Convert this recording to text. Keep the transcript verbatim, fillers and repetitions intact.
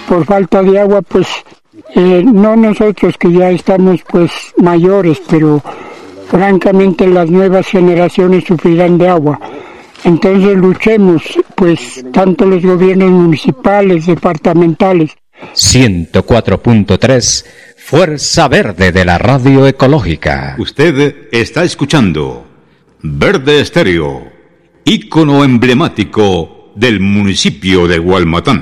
por falta de agua, pues eh, no nosotros que ya estamos pues mayores, pero francamente las nuevas generaciones sufrirán de agua. Entonces luchemos, pues tanto los gobiernos municipales, departamentales. ciento cuatro punto tres, Fuerza Verde de la Radio Ecológica. Usted está escuchando Verde Estéreo, ícono emblemático del municipio de Gualmatán.